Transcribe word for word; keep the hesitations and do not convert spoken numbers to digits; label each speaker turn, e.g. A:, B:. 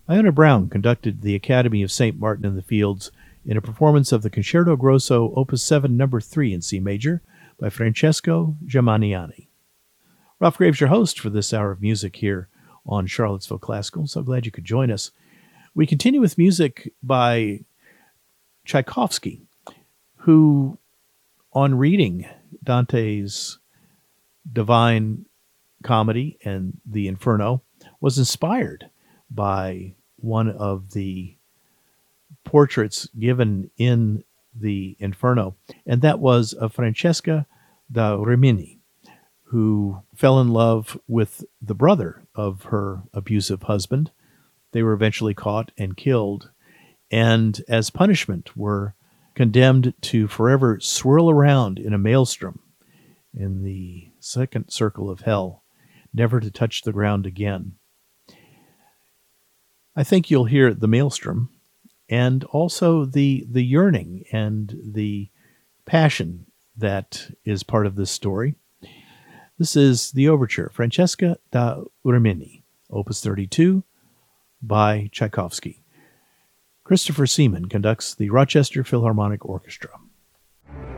A: Iona Brown conducted the Academy of Saint Martin in the Fields in a performance of the Concerto Grosso Opus seven Number three in C major by Francesco Gemaniani. Ralph Graves, your host for this hour of music here on Charlottesville Classical. So glad you could join us. We continue with music by Tchaikovsky, who, on reading Dante's Divine Comedy and the Inferno, was inspired by one of the portraits given in the Inferno, and that was of Francesca da Rimini, who fell in love with the brother of her abusive husband. They were eventually caught and killed, and as punishment were condemned to forever swirl around in a maelstrom in the second circle of hell, never to touch the ground again. I think you'll hear the maelstrom and also the the yearning and the passion that is part of this story. This is the overture, Francesca da Rimini, Opus thirty-two by Tchaikovsky. Christopher Seaman conducts the Rochester Philharmonic Orchestra.